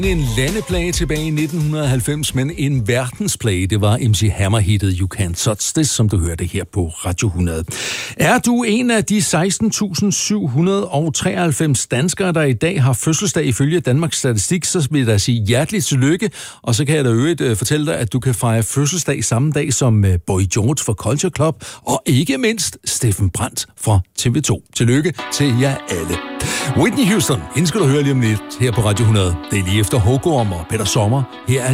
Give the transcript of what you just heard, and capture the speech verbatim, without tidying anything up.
En landeplage tilbage i nitten halvfems, men en verdensplage, det var M C Hammer-hittet You Can't Touch This, som du hørte her på Radio hundrede. Er du en af de seksten tusind syv hundrede treoghalvfems danskere, der i dag har fødselsdag ifølge Danmarks Statistik, så vil jeg da sige hjerteligt tillykke, og så kan jeg da øvrigt uh, fortælle dig, at du kan fejre fødselsdag samme dag som uh, Boy George fra Culture Club, og ikke mindst Steffen Brandt fra T V to. Tillykke til jer alle. Whitney Houston, hende skal du høre lige om lidt her på Radio hundrede. Det er lige efter Hågorm og Peter Sommer. Her er